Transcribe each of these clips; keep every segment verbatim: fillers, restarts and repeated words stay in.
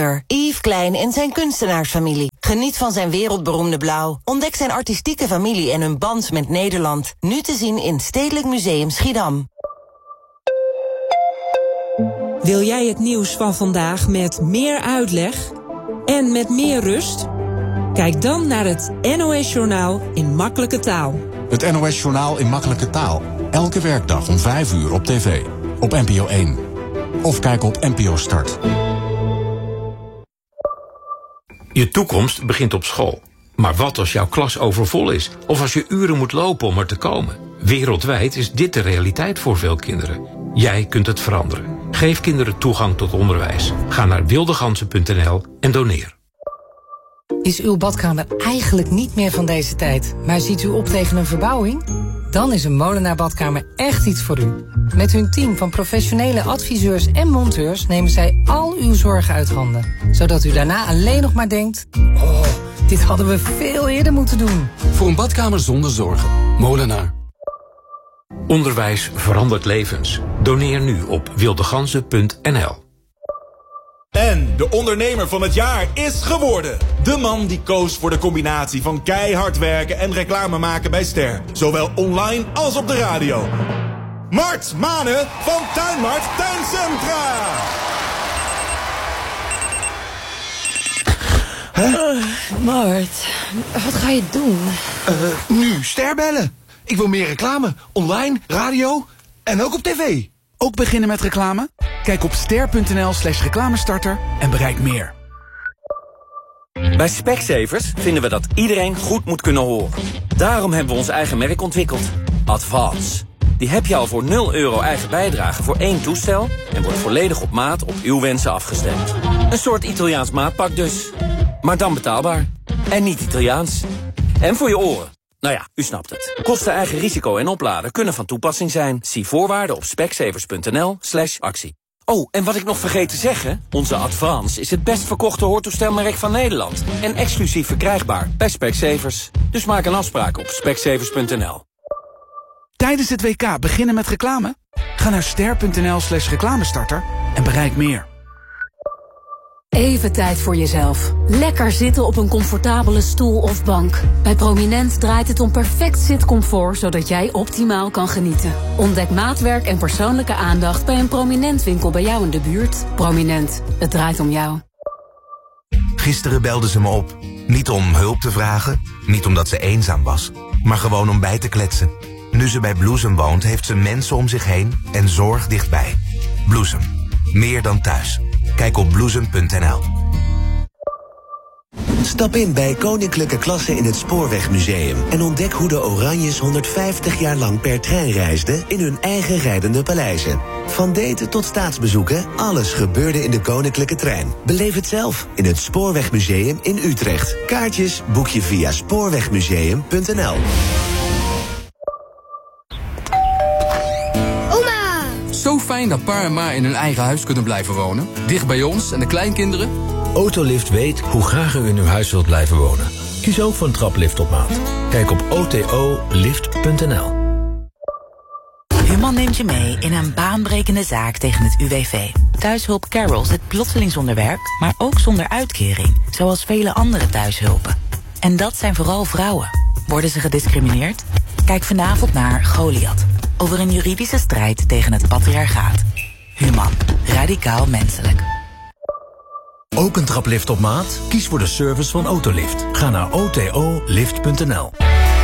auteur Yves Klein en zijn kunstenaarsfamilie. Geniet van zijn wereldberoemde blauw. Ontdek zijn artistieke familie en hun band met Nederland. Nu te zien in Stedelijk Museum Schiedam. Wil jij het nieuws van vandaag met meer uitleg en met meer rust? Kijk dan naar het N O S-journaal in makkelijke taal. Het N O S-journaal in makkelijke taal. Elke werkdag om vijf uur op tv. Op N P O één. Of kijk op N P O Start. Je toekomst begint op school. Maar wat als jouw klas overvol is? Of als je uren moet lopen om er te komen? Wereldwijd is dit de realiteit voor veel kinderen. Jij kunt het veranderen. Geef kinderen toegang tot onderwijs. Ga naar wildegansen punt n l en doneer. Is uw badkamer eigenlijk niet meer van deze tijd, maar ziet u op tegen een verbouwing? Dan is een Molenaar badkamer echt iets voor u. Met hun team van professionele adviseurs en monteurs nemen zij al uw zorgen uit handen. Zodat u daarna alleen nog maar denkt, oh, dit hadden we veel eerder moeten doen. Voor een badkamer zonder zorgen. Molenaar. Onderwijs verandert levens. Doneer nu op wildegansen punt n l. En de ondernemer van het jaar is geworden. De man die koos voor de combinatie van keihard werken en reclame maken bij Ster. Zowel online als op de radio. Mart Mane van Tuinmart Tuincentra. Huh? Uh, Mart, wat ga je doen? Uh, nu Ster bellen. Ik wil meer reclame. Online, radio en ook op tv. Ook beginnen met reclame? Kijk op ster punt n l slash reclamestarter en bereik meer. Bij Specsavers vinden we dat iedereen goed moet kunnen horen. Daarom hebben we ons eigen merk ontwikkeld. Advance. Die heb je al voor nul euro eigen bijdrage voor één toestel en wordt volledig op maat op uw wensen afgestemd. Een soort Italiaans maatpak dus. Maar dan betaalbaar. En niet Italiaans. En voor je oren. Nou ja, u snapt het. Kosten, eigen risico en opladen kunnen van toepassing zijn. Zie voorwaarden op specsavers punt n l slash actie. Oh, en wat ik nog vergeet te zeggen, onze Advance is het best verkochte hoortoestelmerk van Nederland. En exclusief verkrijgbaar bij Specsavers. Dus maak een afspraak op specsavers punt n l. Tijdens het W K beginnen met reclame? Ga naar ster punt n l slash reclamestarter en bereik meer. Even tijd voor jezelf. Lekker zitten op een comfortabele stoel of bank. Bij Prominent draait het om perfect zitcomfort, zodat jij optimaal kan genieten. Ontdek maatwerk en persoonlijke aandacht bij een Prominent winkel bij jou in de buurt. Prominent, het draait om jou. Gisteren belde ze me op. Niet om hulp te vragen, niet omdat ze eenzaam was, maar gewoon om bij te kletsen. Nu ze bij Bloesem woont, heeft ze mensen om zich heen en zorg dichtbij. Bloesem, meer dan thuis. Kijk op bloesem punt n l. Stap in bij Koninklijke Klasse in het Spoorwegmuseum en ontdek hoe de Oranjes honderdvijftig jaar lang per trein reisden in hun eigen rijdende paleizen. Van daten tot staatsbezoeken, alles gebeurde in de Koninklijke Trein. Beleef het zelf in het Spoorwegmuseum in Utrecht. Kaartjes boek je via spoorwegmuseum punt n l. Zo fijn dat pa en ma in hun eigen huis kunnen blijven wonen. Dicht bij ons en de kleinkinderen. Autolift weet hoe graag u in uw huis wilt blijven wonen. Kies ook voor een traplift op maat. Kijk op o t o lift punt n l. Human neemt je mee in een baanbrekende zaak tegen het U W V. Thuishulp Carol zit plotseling zonder werk, maar ook zonder uitkering. Zoals vele andere thuishulpen. En dat zijn vooral vrouwen. Worden ze gediscrimineerd? Kijk vanavond naar Goliath. Over een juridische strijd tegen het patriarchaat. Human. Radicaal menselijk. Ook een traplift op maat? Kies voor de service van Autolift. Ga naar o t o lift punt n l.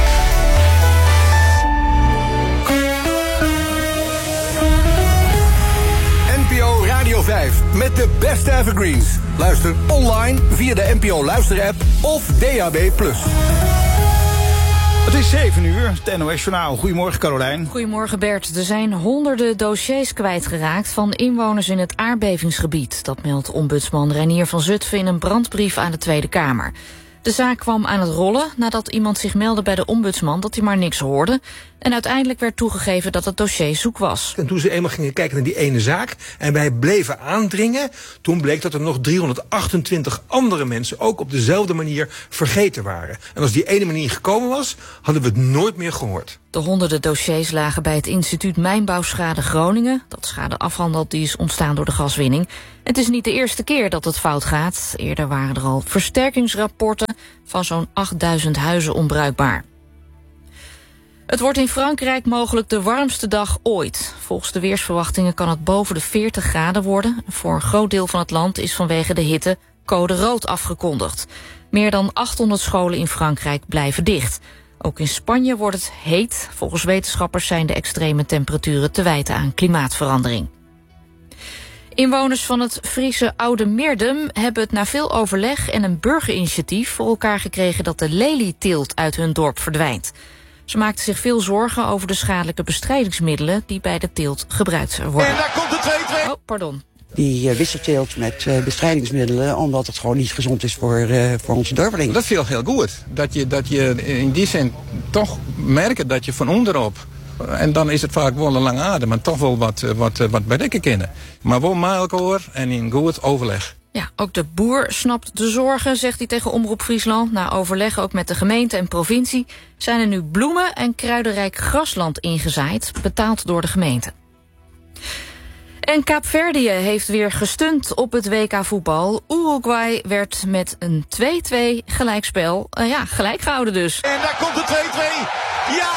N P O Radio vijf met de beste evergreens. Luister online via de N P O Luister-app of D A B plus. Het is zeven uur, het N O S-journaal. Goedemorgen, Carolijn. Goedemorgen, Bert. Er zijn honderden dossiers kwijtgeraakt van inwoners in het aardbevingsgebied. Dat meldt ombudsman Reinier van Zutphen in een brandbrief aan de Tweede Kamer. De zaak kwam aan het rollen nadat iemand zich meldde bij de ombudsman dat hij maar niks hoorde. En uiteindelijk werd toegegeven dat het dossier zoek was. En toen ze eenmaal gingen kijken naar die ene zaak en wij bleven aandringen, toen bleek dat er nog driehonderdachtentwintig andere mensen ook op dezelfde manier vergeten waren. En als die ene manier gekomen was, hadden we het nooit meer gehoord. De honderden dossiers lagen bij het instituut Mijnbouwschade Groningen, dat schade afhandelt die is ontstaan door de gaswinning. Het is niet de eerste keer dat het fout gaat. Eerder waren er al versterkingsrapporten van zo'n achtduizend huizen onbruikbaar. Het wordt in Frankrijk mogelijk de warmste dag ooit. Volgens de weersverwachtingen kan het boven de veertig graden worden. Voor een groot deel van het land is vanwege de hitte code rood afgekondigd. Meer dan achthonderd scholen in Frankrijk blijven dicht. Ook in Spanje wordt het heet. Volgens wetenschappers zijn de extreme temperaturen te wijten aan klimaatverandering. Inwoners van het Friese Oude Meerdum hebben het na veel overleg en een burgerinitiatief voor elkaar gekregen dat de lelieteelt uit hun dorp verdwijnt. Ze maakten zich veel zorgen over de schadelijke bestrijdingsmiddelen die bij de teelt gebruikt worden. En daar komt de twee twee. Oh, pardon. Die uh, wisselteelt met uh, bestrijdingsmiddelen, omdat het gewoon niet gezond is voor, uh, voor onze dorpelingen. Dat viel heel goed. Dat je, dat je in die zin toch merkt dat je van onderop, en dan is het vaak wel een lange adem, maar toch wel wat, wat, wat bedekken kunnen. Maar wel met elkaar en in goed overleg. Ja, ook de boer snapt de zorgen, zegt hij tegen Omroep Friesland. Na overleg ook met de gemeente en provincie zijn er nu bloemen en kruidenrijk grasland ingezaaid, betaald door de gemeente. En Kaapverdië heeft weer gestund op het W K voetbal. Uruguay werd met een twee-twee gelijkspel, uh, ja, gelijk gehouden dus. En daar komt de twee-twee. Ja!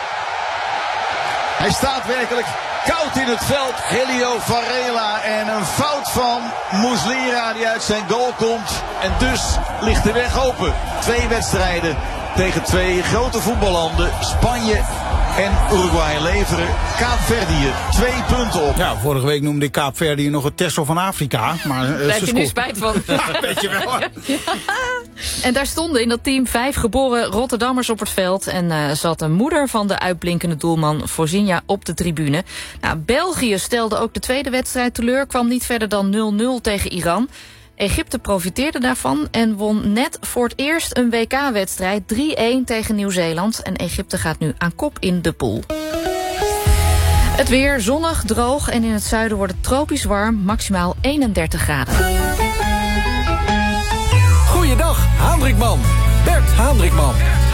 Hij staat werkelijk koud in het veld. Helio Varela en een fout van Muslera die uit zijn goal komt. En dus ligt de weg open. Twee wedstrijden tegen twee grote voetballanden. Spanje en Uruguay leveren Kaapverdië twee punten op. Ja, vorige week noemde ik Kaapverdië nog het Texel van Afrika. Maar, uh, daar heb je nu spijt van. Ja, weet je wel. Ja. En daar stonden in dat team vijf geboren Rotterdammers op het veld. En uh, zat de moeder van de uitblinkende doelman Forzinha op de tribune. Nou, België stelde ook de tweede wedstrijd teleur. Kwam niet verder dan nul nul tegen Iran. Egypte profiteerde daarvan en won net voor het eerst een W K-wedstrijd drie-een tegen Nieuw-Zeeland. En Egypte gaat nu aan kop in de pool. Het weer zonnig, droog en in het zuiden wordt het tropisch warm, maximaal eenendertig graden. Goeiedag, Haandrikman. Bert Haandrikman.